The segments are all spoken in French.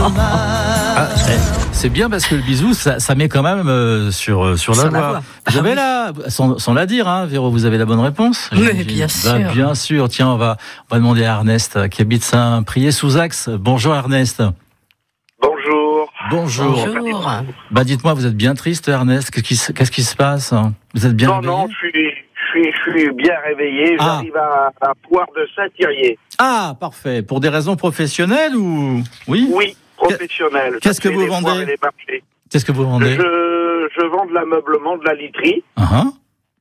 C'est bien parce que le bisou, ça met quand même sur la voie. Vous avez sans la dire, hein, Véro, vous avez la bonne réponse. Mais bien sûr. Bien sûr. Tiens, on va demander à Ernest qui habite Saint-Priest-sous-Axe. Bonjour Ernest. Bonjour. Dites-moi, vous êtes bien triste, Ernest. Qu'est-ce qui se passe? Vous êtes bien réveillé? Non, je suis bien réveillé. J'arrive à Poire de Saint-Thierry. Ah, parfait. Pour des raisons professionnelles ou Oui, professionnelles. Qu'est-ce que vous vendez? Qu'est-ce que vous vendez? Je vends de l'ameublement, de la literie. Uh-huh.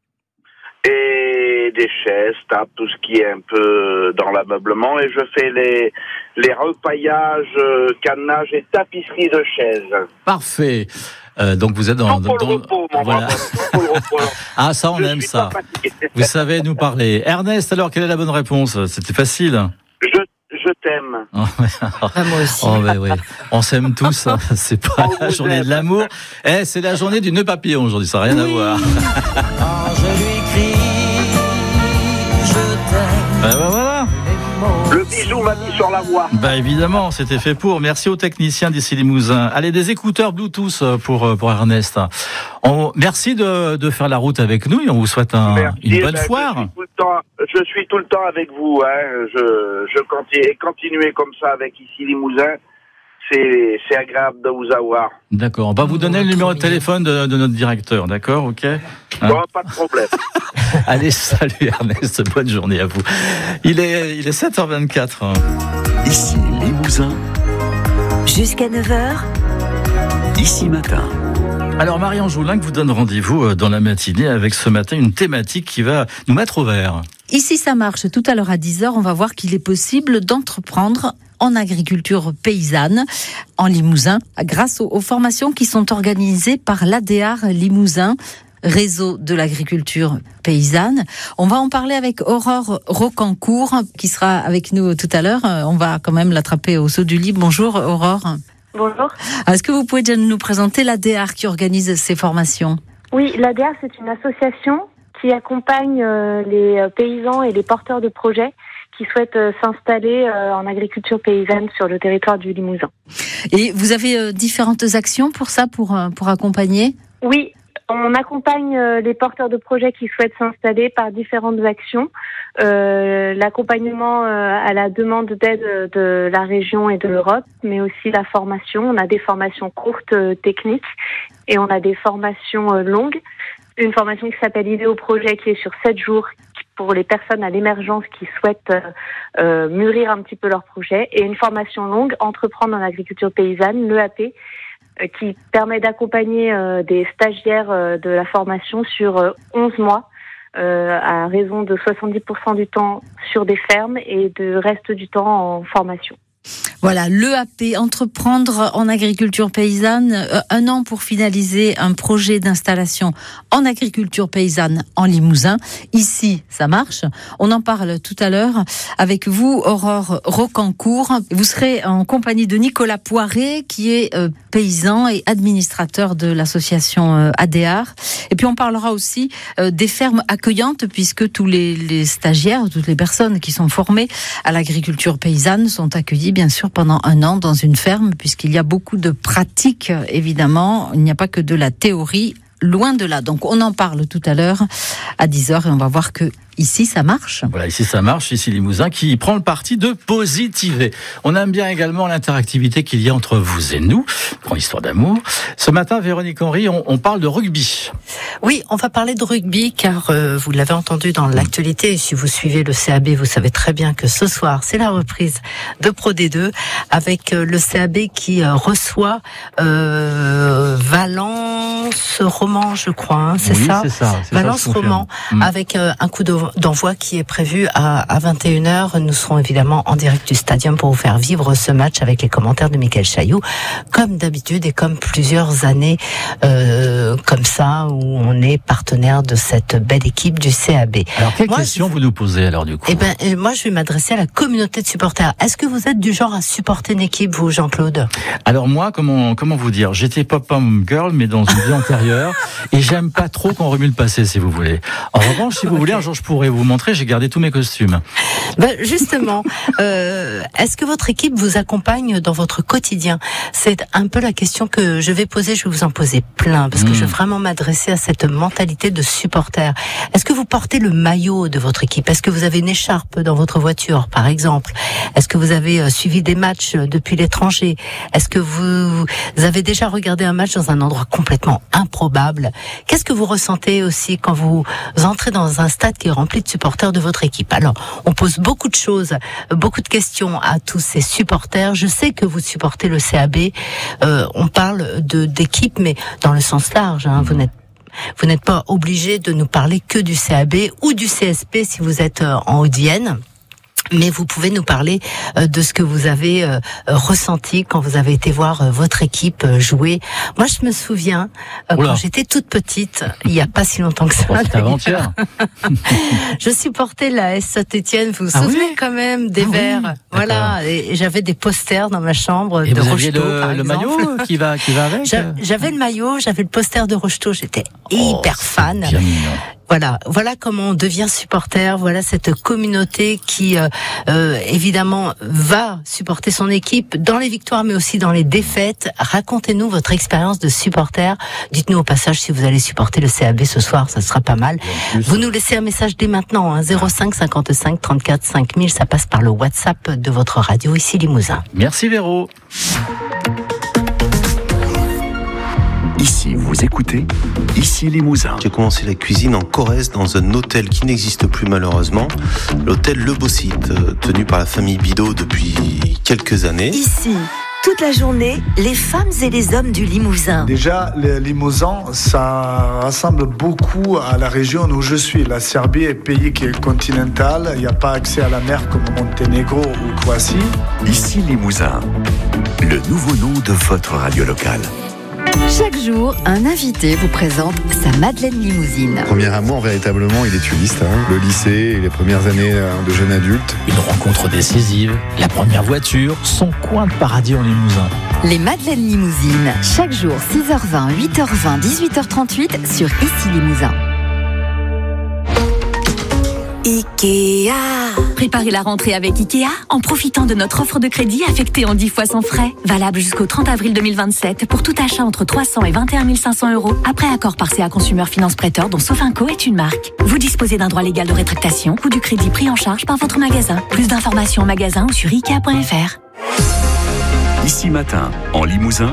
Et des chaises, tables, tout ce qui est un peu dans l'ameublement. Et je fais les repaillages, cadenages et tapisseries de chaises. Parfait. Donc vous êtes dans le repos, voilà. Ah, ça on aime ça. Vous savez nous parler. Ernest, alors quelle est la bonne réponse? C'était facile. Je t'aime. Moi aussi. Oui. On s'aime tous. Hein. C'est pas la journée de l'amour. C'est la journée du nœud papillon aujourd'hui. Ça n'a rien à voir. Je lui crie, je t'aime. Voilà. Le bisou m'a mis sur la voie. Évidemment, c'était fait pour. Merci aux techniciens d'ici Limousin. Allez, des écouteurs Bluetooth pour Ernest. Merci de faire la route avec nous et on vous souhaite une bonne foire. Je suis tout le temps avec vous. Hein. Je continue, continuer comme ça avec ici Limousin. C'est agréable de vous avoir. D'accord. On va vous donner le numéro de téléphone de notre directeur. D'accord, ok. Pas de problème. Allez, salut Ernest. Bonne journée à vous. Il est 7h24. Ici Limousin. Jusqu'à 9h. Ici Matin. Alors Marianne Joulin vous donne rendez-vous dans la matinée avec ce matin une thématique qui va nous mettre au vert. Ici ça marche, tout à l'heure à 10h, on va voir qu'il est possible d'entreprendre en agriculture paysanne en Limousin grâce aux formations qui sont organisées par l'ADEAR Limousin, réseau de l'agriculture paysanne. On va en parler avec Aurore Rocancourt qui sera avec nous tout à l'heure. On va quand même l'attraper au saut du lit. Bonjour Aurore. Bonjour. Est-ce que vous pouvez déjà nous présenter l'ADEAR qui organise ces formations? Oui, l'ADEAR, c'est une association qui accompagne les paysans et les porteurs de projets qui souhaitent s'installer en agriculture paysanne sur le territoire du Limousin. Et vous avez différentes actions pour ça, pour accompagner? Oui, on accompagne les porteurs de projets qui souhaitent s'installer par différentes actions. L'accompagnement à la demande d'aide de la région et de l'Europe, mais aussi la formation. On a des formations courtes, techniques, et on a des formations longues. Une formation qui s'appelle Idée au projet, qui est sur 7 jours pour les personnes à l'émergence qui souhaitent mûrir un petit peu leur projet. Et une formation longue, Entreprendre en agriculture paysanne, l'EAP, qui permet d'accompagner des stagiaires de la formation sur 11 mois, à raison de 70% du temps sur des fermes et de reste du temps en formation. Voilà, l'EAP, Entreprendre en agriculture paysanne, 1 an pour finaliser un projet d'installation en agriculture paysanne en Limousin. Ici, ça marche. On en parle tout à l'heure avec vous, Aurore Rocancourt. Vous serez en compagnie de Nicolas Poiré, qui est paysan et administrateur de l'association ADEAR. Et puis on parlera aussi des fermes accueillantes, puisque tous les stagiaires, toutes les personnes qui sont formées à l'agriculture paysanne sont accueillies, bien sûr, pendant 1 an dans une ferme, puisqu'il y a beaucoup de pratiques, évidemment. Il n'y a pas que de la théorie, loin de là. Donc on en parle tout à l'heure à 10h et on va voir que ici ça marche. Voilà, ici ça marche, ici Limousin qui prend le parti de positiver. On aime bien également l'interactivité qu'il y a entre vous et nous, grande histoire d'amour. Ce matin, Véronique Henry, on parle de rugby. Oui, on va parler de rugby car vous l'avez entendu dans l'actualité. Si vous suivez le CAB, vous savez très bien que ce soir, c'est la reprise de Pro D2 avec le CAB qui reçoit Valence Roman, je crois, hein, c'est ça, Valence Roman, avec un coup d'envoi qui est prévu à 21h. Nous serons évidemment en direct du stadium pour vous faire vivre ce match avec les commentaires de Michael Chailloux, comme d'habitude et comme plusieurs années comme ça, où on est partenaire de cette belle équipe du CAB. Alors, quelle question vous nous posez alors du coup? Moi, je vais m'adresser à la communauté de supporters. Est-ce que vous êtes du genre à supporter une équipe, vous, Jean-Claude? Alors moi, comment vous dire? J'étais pop-pom girl, mais dans une vie antérieure, et j'aime pas trop qu'on remue le passé, si vous voulez. En revanche, si vous voulez, un jour je pourrais pourrais vous montrer, j'ai gardé tous mes costumes. Justement, est-ce que votre équipe vous accompagne dans votre quotidien? C'est un peu la question que je vais poser, je vais vous en poser plein, parce que je veux vraiment m'adresser à cette mentalité de supporter. Est-ce que vous portez le maillot de votre équipe? Est-ce que vous avez une écharpe dans votre voiture, par exemple? Est-ce que vous avez suivi des matchs depuis l'étranger? Est-ce que vous avez déjà regardé un match dans un endroit complètement improbable? Qu'est-ce que vous ressentez aussi quand vous entrez dans un stade qui est rempli de supporters de votre équipe? Alors, on pose beaucoup de choses, beaucoup de questions à tous ces supporters. Je sais que vous supportez le CAB. On parle d'équipe, mais dans le sens large. Vous n'êtes pas obligé de nous parler que du CAB ou du CSP si vous êtes en Haute-Vienne. Mais vous pouvez nous parler de ce que vous avez ressenti quand vous avez été voir votre équipe jouer. Moi, je me souviens, quand j'étais toute petite, il n'y a pas si longtemps que ça. C'était avant-hier. Je supportais la S Saint-Étienne, vous vous souvenez quand même des Verts. Oui, voilà, et j'avais des posters dans ma chambre et de Rocheteau, par exemple. Le maillot qui va avec. J'avais le maillot, j'avais le poster de Rocheteau, j'étais hyper fan. Bien mignon. Voilà comment on devient supporter. Voilà cette communauté qui, évidemment, va supporter son équipe dans les victoires, mais aussi dans les défaites. Racontez-nous votre expérience de supporter. Dites-nous au passage si vous allez supporter le CAB ce soir, ça sera pas mal. Vous nous laissez un message dès maintenant, 05 55 34 5000. Ça passe par le WhatsApp de votre radio ici Limousin. Merci Véro. Ici, vous écoutez Ici Limousin. J'ai commencé la cuisine en Corrèze dans un hôtel qui n'existe plus malheureusement, l'hôtel Le Beau-Site, tenu par la famille Bidot depuis quelques années. Ici, toute la journée, les femmes et les hommes du Limousin. Déjà, le Limousin, ça ressemble beaucoup à la région où je suis. La Serbie est un pays qui est continental, il n'y a pas accès à la mer comme Monténégro ou Croatie. Ici Limousin, le nouveau nom de votre radio locale. Chaque jour, un invité vous présente sa Madeleine limousine. Premier amour, véritablement, il est tuiliste. Le lycée et les premières années de jeune adulte. Une rencontre décisive, la première voiture, son coin de paradis en Limousin. Les Madeleines limousines, chaque jour 6h20, 8h20, 18h38 sur Ici Limousin. Ikea. Préparez la rentrée avec Ikea en profitant de notre offre de crédit affectée en 10 fois sans frais. Valable jusqu'au 30 avril 2027 pour tout achat entre 300 et 21 500 €. Après accord par CA Consumer Finance Prêteur dont Sofinco est une marque. Vous disposez d'un droit légal de rétractation ou du crédit pris en charge par votre magasin. Plus d'informations en magasin ou sur Ikea.fr. Ici Matin, en Limousin,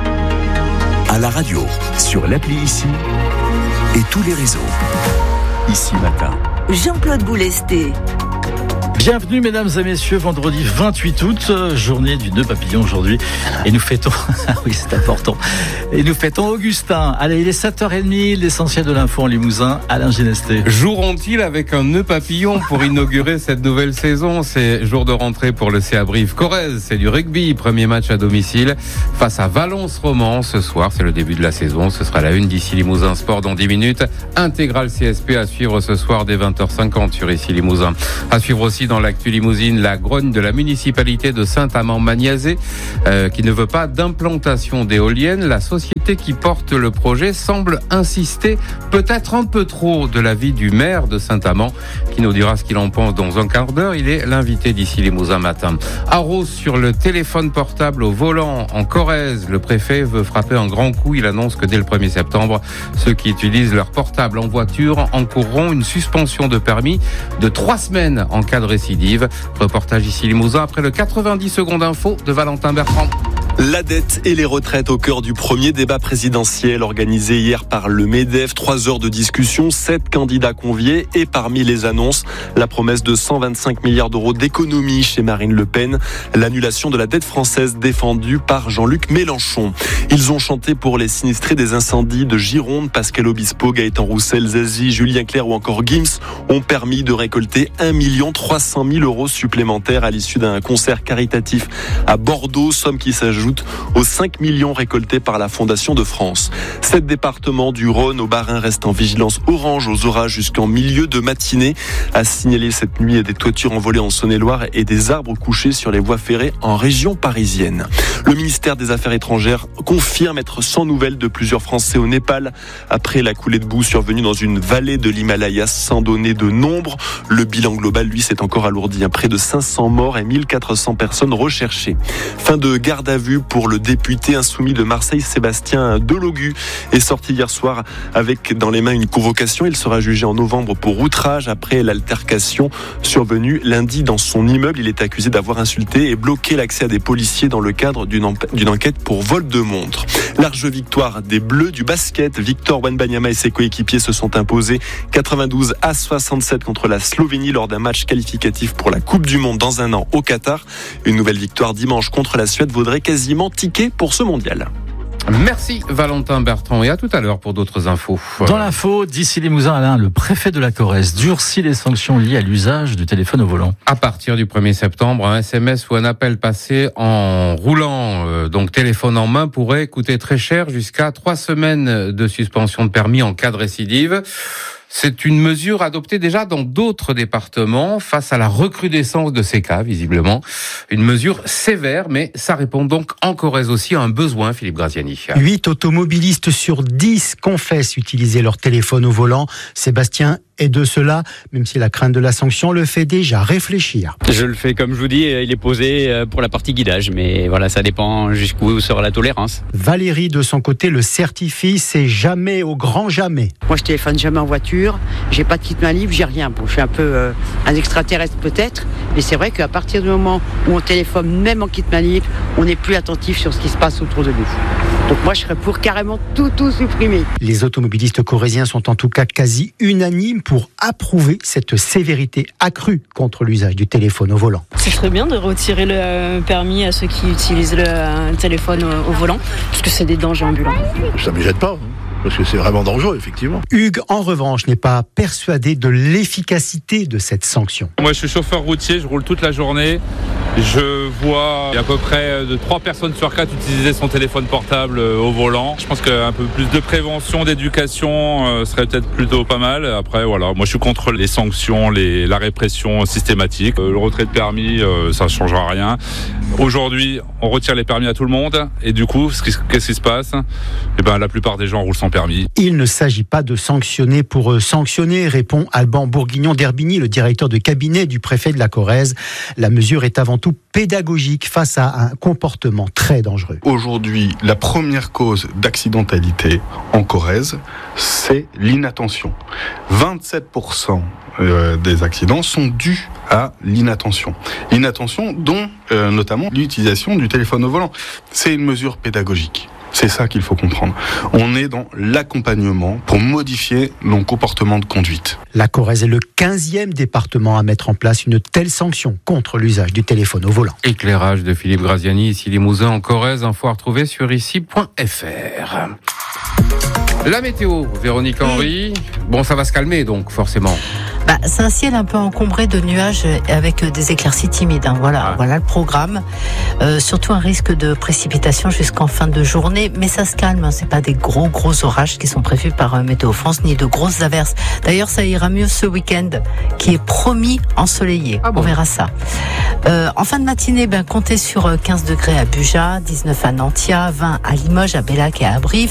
à la radio, sur l'appli Ici et tous les réseaux. Ici Matin. Jean-Claude Boulesté. Bienvenue mesdames et messieurs, vendredi 28 août, journée du nœud papillon aujourd'hui. Et nous fêtons, oui c'est important, et nous fêtons Augustin. Allez, il est 7h30, l'essentiel de l'info en Limousin, Alain Ginesté. Joueront-ils avec un nœud papillon pour inaugurer cette nouvelle saison? C'est jour de rentrée pour le CA Brive-Corrèze, c'est du rugby, premier match à domicile face à Valence-Roman ce soir, c'est le début de la saison, ce sera la une d'Ici Limousin Sport dans 10 minutes. Intégral CSP à suivre ce soir dès 20h50 sur Ici Limousin. À suivre aussi dans l'actu limousine, la grogne de la municipalité de Saint-Amand-Magnazé qui ne veut pas d'implantation d'éoliennes. La société qui porte le projet semble insister peut-être un peu trop de l'avis du maire de Saint-Amand qui nous dira ce qu'il en pense dans un quart d'heure. Il est l'invité d'Ici Limousin Matin. Arros sur le téléphone portable au volant en Corrèze. Le préfet veut frapper un grand coup. Il annonce que dès le 1er septembre, ceux qui utilisent leur portable en voiture encourront une suspension de permis de 3 semaines en cas de récidive. Reportage Ici Limousin après le 90 secondes info de Valentin Bertrand. La dette et les retraites au cœur du premier débat présidentiel organisé hier par le MEDEF. 3 heures de discussion, 7 candidats conviés et parmi les annonces, la promesse de 125 milliards d'euros d'économie chez Marine Le Pen, l'annulation de la dette française défendue par Jean-Luc Mélenchon. Ils ont chanté pour les sinistrés des incendies de Gironde. Pascal Obispo, Gaëtan Roussel, Zazie, Julien Clerc ou encore Gims ont permis de récolter 1 300 000 € supplémentaires à l'issue d'un concert caritatif à Bordeaux, somme qui s'ajoute s'ajoute aux 5 millions récoltés par la Fondation de France. 7 départements du Rhône au Bas-Rhin restent en vigilance orange aux orages jusqu'en milieu de matinée. À signaler cette nuit des toitures envolées en Saône-et-Loire et des arbres couchés sur les voies ferrées en région parisienne. Le ministère des Affaires étrangères confirme être sans nouvelles de plusieurs Français au Népal après la coulée de boue survenue dans une vallée de l'Himalaya sans donner de nombre. Le bilan global, lui, s'est encore alourdi. Près de 500 morts et 1400 personnes recherchées. Fin de garde à vue pour le député insoumis de Marseille, Sébastien Delogu, est sorti hier soir avec dans les mains une convocation. Il sera jugé en novembre pour outrage après l'altercation survenue lundi dans son immeuble. Il est accusé d'avoir insulté et bloqué l'accès à des policiers dans le cadre d'une enquête pour vol de montre. Large victoire des Bleus du basket. Victor Wembanyama et ses coéquipiers se sont imposés 92-67 contre la Slovénie lors d'un match qualificatif pour la Coupe du Monde dans un an au Qatar. Une nouvelle victoire dimanche contre la Suède vaudrait quasiment ticket pour ce mondial. Merci Valentin Bertrand et à tout à l'heure pour d'autres infos. Dans l'info, d'ici Limousin, Alain, le préfet de la Corrèze durcit les sanctions liées à l'usage du téléphone au volant. À partir du 1er septembre, un SMS ou un appel passé en roulant, donc téléphone en main, pourrait coûter très cher, jusqu'à 3 semaines de suspension de permis en cas de récidive. C'est une mesure adoptée déjà dans d'autres départements face à la recrudescence de ces cas, visiblement. Une mesure sévère, mais ça répond donc en Corrèze aussi à un besoin, Philippe Graziani. 8 automobilistes sur 10 confessent utiliser leur téléphone au volant. Sébastien est de cela, même si la crainte de la sanction le fait déjà réfléchir. Je le fais comme je vous dis, il est posé pour la partie guidage, mais voilà, ça dépend jusqu'où sera la tolérance. Valérie, de son côté, le certifie, c'est jamais au grand jamais. Moi, je téléphone jamais en voiture, j'ai pas de kit main libre, j'ai rien. Bon, je suis un peu un extraterrestre peut-être, mais c'est vrai qu'à partir du moment où on téléphone, même en kit main libre, on n'est plus attentif sur ce qui se passe autour de nous. Donc moi, je serais pour carrément tout supprimer. Les automobilistes corréziens sont en tout cas quasi unanimes pour approuver cette sévérité accrue contre l'usage du téléphone au volant. C'est très bien de retirer le permis à ceux qui utilisent le téléphone au volant, parce que c'est des dangers ambulants. Ça ne me jette pas, parce que c'est vraiment dangereux, effectivement. Hugues, en revanche, n'est pas persuadé de l'efficacité de cette sanction. Moi, je suis chauffeur routier, je roule toute la journée. Je vois à peu près de 3 personnes sur 4 utiliser son téléphone portable au volant. Je pense qu'un peu plus de prévention, d'éducation serait peut-être plutôt pas mal. Après, voilà, moi je suis contre les sanctions, la répression systématique. Le retrait de permis, ça ne changera rien. Aujourd'hui, on retire les permis à tout le monde. Et du coup, qu'est-ce qui se passe ? La plupart des gens roulent sans permis. Il ne s'agit pas de sanctionner pour sanctionner, répond Alban Bourguignon d'Herbigny, le directeur de cabinet du préfet de la Corrèze. La mesure est avant tout pédagogique face à un comportement très dangereux. Aujourd'hui, la première cause d'accidentalité en Corrèze, c'est l'inattention. 27% des accidents sont dus à l'inattention. L'inattention dont notamment l'utilisation du téléphone au volant. C'est une mesure pédagogique. C'est ça qu'il faut comprendre. On est dans l'accompagnement pour modifier nos comportements de conduite. La Corrèze est le 15e département à mettre en place une telle sanction contre l'usage du téléphone au volant. Éclairage de Philippe Graziani, ici Limousin en Corrèze, info à retrouver sur ici.fr. La météo, Véronique Henry. Bon, ça va se calmer donc, forcément. C'est un ciel un peu encombré de nuages avec des éclaircies timides. Voilà le programme. Surtout un risque de précipitation jusqu'en fin de journée, mais ça se calme. C'est pas des gros orages qui sont prévus par Météo France, ni de grosses averses. D'ailleurs, ça ira mieux ce week-end, qui est promis ensoleillé. On verra ça. En fin de matinée, comptez sur 15 degrés à Buja, 19 à Nantia, 20 à Limoges, à Bellac et à Brive.